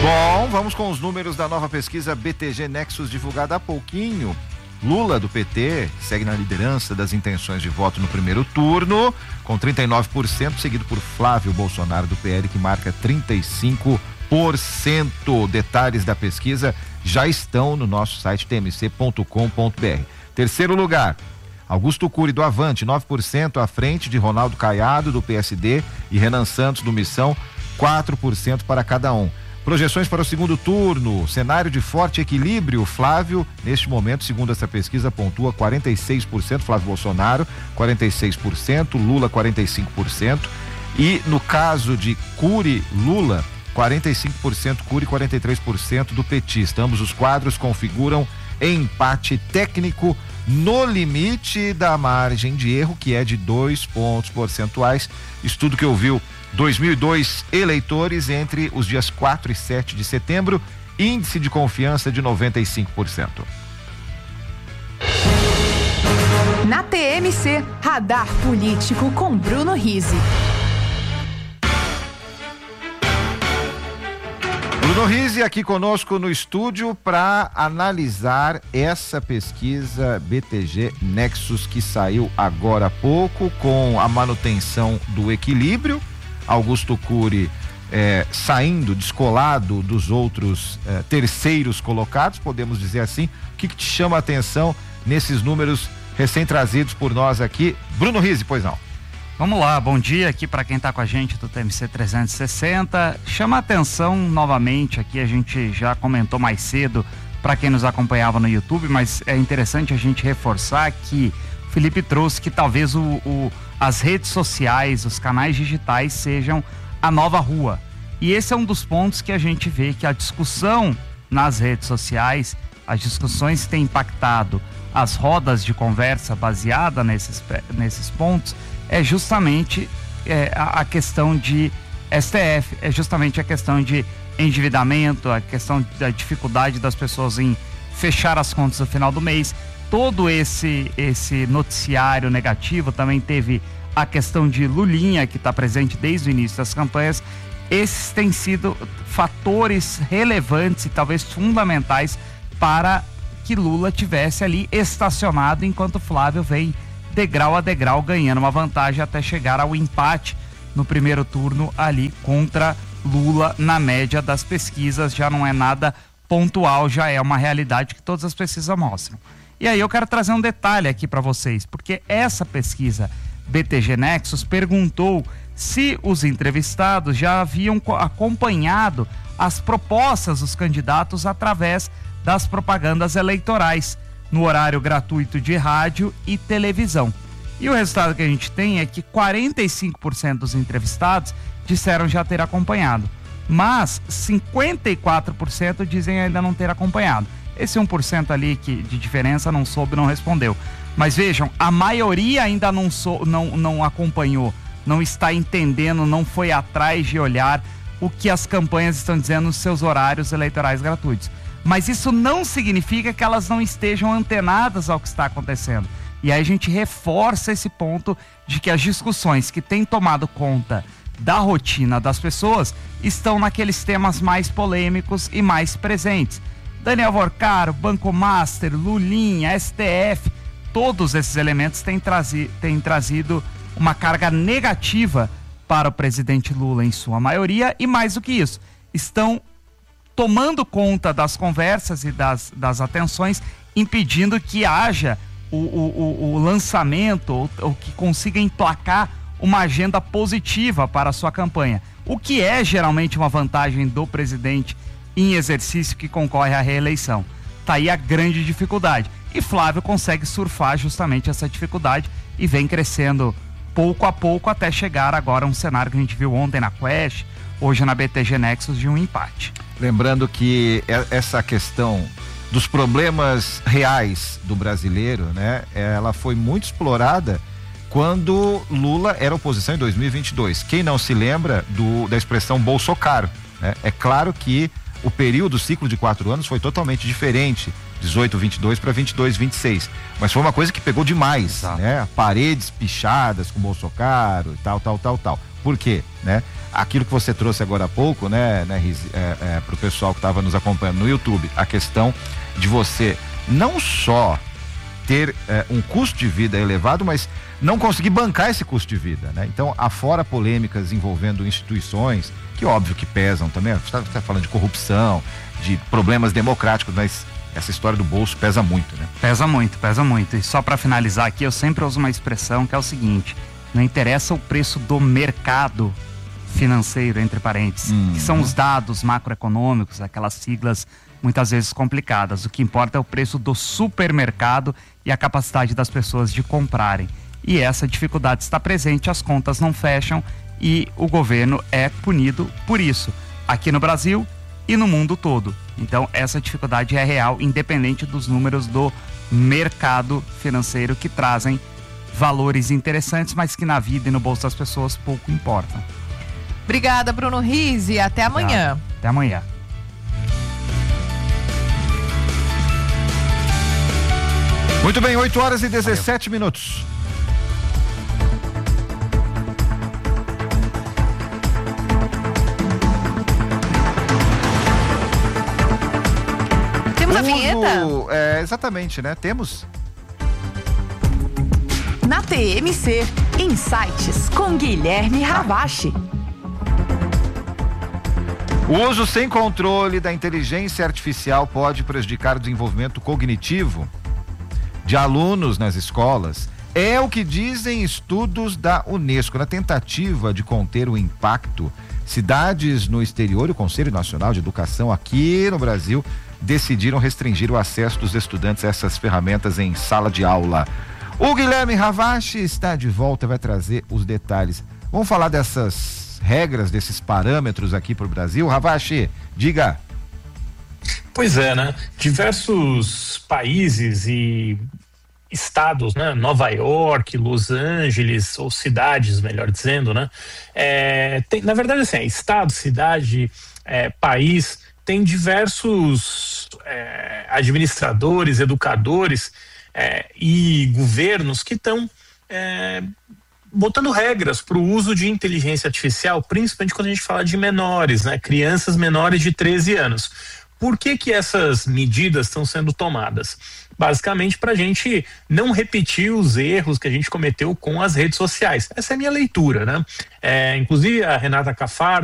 Bom, vamos com os números da nova pesquisa BTG Nexus divulgada há pouquinho. Lula, do PT, segue na liderança das intenções de voto no primeiro turno, com 39%, seguido por Flávio Bolsonaro, do PL, que marca 35%. Detalhes da pesquisa já estão no nosso site tmc.com.br. Terceiro lugar, Augusto Cury, do Avante, 9%, à frente de Ronaldo Caiado, do PSD, e Renan Santos, do Missão, 4% para cada um. Projeções para o segundo turno, cenário de forte equilíbrio. Flávio, neste momento, segundo essa pesquisa, pontua 46%, Flávio Bolsonaro, 46%, Lula, 45%, e no caso de Cury, Lula, 45% Cury, 43% do petista. Ambos os quadros configuram empate técnico no limite da margem de erro, que é de 2 pontos percentuais. Estudo que ouviu 2.002 eleitores entre os dias 4 e 7 de setembro, índice de confiança de 95%. Na TMC, Radar Político com Bruno Rizzi. Bruno Rizzi aqui conosco no estúdio para analisar essa pesquisa BTG Nexus que saiu agora há pouco, com a manutenção do equilíbrio. Augusto Cury saindo descolado dos outros terceiros colocados, podemos dizer assim. O que te chama a atenção nesses números recém-trazidos por nós aqui? Bruno Rizzi, pois não. Vamos lá, bom dia aqui para quem está com a gente do TMC 360. Chama a atenção novamente aqui, a gente já comentou mais cedo para quem nos acompanhava no YouTube, mas é interessante a gente reforçar que o Felipe trouxe que talvez as redes sociais, os canais digitais sejam a nova rua. E esse é um dos pontos que a gente vê que a discussão nas redes sociais, as discussões têm impactado as rodas de conversa baseada nesses pontos, é justamente a questão de STF, é justamente a questão de endividamento, a questão da dificuldade das pessoas em fechar as contas no final do mês. Todo esse noticiário negativo. Também teve a questão de Lulinha, que está presente desde o início das campanhas. Esses têm sido fatores relevantes e talvez fundamentais para que Lula tivesse ali estacionado, enquanto Flávio vem degrau a degrau ganhando uma vantagem até chegar ao empate no primeiro turno ali contra Lula. Na média das pesquisas já não é nada pontual, já é uma realidade que todas as pesquisas mostram. E aí eu quero trazer um detalhe aqui para vocês, porque essa pesquisa BTG Nexus perguntou se os entrevistados já haviam acompanhado as propostas dos candidatos através das propagandas eleitorais, no horário gratuito de rádio e televisão. E o resultado que a gente tem é que 45% dos entrevistados disseram já ter acompanhado, mas 54% dizem ainda não ter acompanhado. Esse 1% ali de diferença não soube, não respondeu. Mas vejam, a maioria ainda não acompanhou, não está entendendo, não foi atrás de olhar o que as campanhas estão dizendo nos seus horários eleitorais gratuitos. Mas isso não significa que elas não estejam antenadas ao que está acontecendo. E aí a gente reforça esse ponto de que as discussões que têm tomado conta da rotina das pessoas estão naqueles temas mais polêmicos e mais presentes. Daniel Vorcaro, Banco Master, Lulinha, STF, todos esses elementos têm trazido uma carga negativa para o presidente Lula em sua maioria, e mais do que isso, estão tomando conta das conversas e das atenções, impedindo que haja o lançamento ou que consiga emplacar uma agenda positiva para a sua campanha, o que é geralmente uma vantagem do presidente em exercício que concorre à reeleição. Tá aí a grande dificuldade, e Flávio consegue surfar justamente essa dificuldade e vem crescendo pouco a pouco até chegar agora a um cenário que a gente viu ontem na Quest, hoje na BTG Nexus, de um empate. Lembrando que essa questão dos problemas reais do brasileiro, né, ela foi muito explorada quando Lula era oposição em 2022. Quem não se lembra da expressão Bolsocaro, né? É claro que o período, o ciclo de 4 anos foi totalmente diferente, 18, 22 para 22, 26. Mas foi uma coisa que pegou demais, né? Paredes pichadas com Bolsocaro e tal. Por quê? Né? Aquilo que você trouxe agora há pouco, né, Rizi, para o pessoal que estava nos acompanhando no YouTube, a questão de você não só ter um custo de vida elevado, mas não conseguir bancar esse custo de vida, né? Então, afora polêmicas envolvendo instituições, que óbvio que pesam também, você está falando de corrupção, de problemas democráticos, mas essa história do bolso pesa muito, né? Pesa muito, pesa muito. E só para finalizar aqui, eu sempre uso uma expressão que é o seguinte: não interessa o preço do mercado financeiro, entre parênteses, que são os dados macroeconômicos, aquelas siglas muitas vezes complicadas. O que importa é o preço do supermercado e a capacidade das pessoas de comprarem. E essa dificuldade está presente, as contas não fecham e o governo é punido por isso, aqui no Brasil e no mundo todo. Então essa dificuldade é real, independente dos números do mercado financeiro, que trazem valores interessantes, mas que na vida e no bolso das pessoas pouco importam. Obrigada, Bruno Rizi, até amanhã. Até amanhã. Muito bem, 8h17. Temos a vinheta? Exatamente, né? Temos. Na TMC, Insights com Guilherme Ravache. O uso sem controle da inteligência artificial pode prejudicar o desenvolvimento cognitivo de alunos nas escolas. É o que dizem estudos da Unesco. Na tentativa de conter o impacto, cidades no exterior e o Conselho Nacional de Educação aqui no Brasil decidiram restringir o acesso dos estudantes a essas ferramentas em sala de aula. O Guilherme Ravache está de volta, vai trazer os detalhes. Vamos falar dessas regras, desses parâmetros aqui para o Brasil. Ravache, diga. Pois é, né? Diversos países e estados, né? Nova York, Los Angeles, ou cidades, melhor dizendo, né? Na verdade, assim, estado, cidade, país, tem diversos administradores, educadores e governos que estão botando regras para o uso de inteligência artificial, principalmente quando a gente fala de menores, né? Crianças menores de 13 anos. Por que essas medidas estão sendo tomadas? Basicamente para a gente não repetir os erros que a gente cometeu com as redes sociais. Essa é a minha leitura, né? Inclusive a Renata Cafardo